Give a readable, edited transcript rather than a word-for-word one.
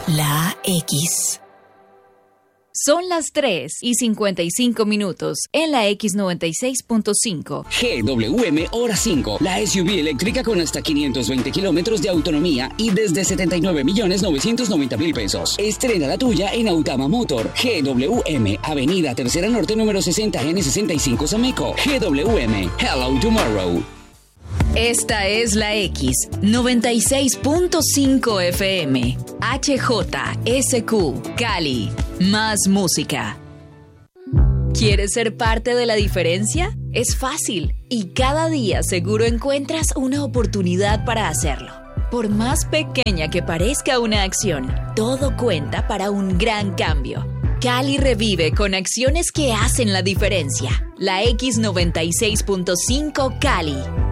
La X. Son las 3:55 en la X96.5. GWM Hora 5, la SUV eléctrica con hasta 520 kilómetros de autonomía y desde 79.990.000 pesos. Estrena la tuya en Autama Motor. GWM, Avenida Tercera Norte, número 60N65 Sameco. GWM, Hello Tomorrow. Esta es la X 96.5 FM. HJSQ, Cali. Más música. ¿Quieres ser parte de la diferencia? Es fácil y cada día seguro encuentras una oportunidad para hacerlo. Por más pequeña que parezca una acción, todo cuenta para un gran cambio. Cali revive con acciones que hacen la diferencia. La X96.5 Cali.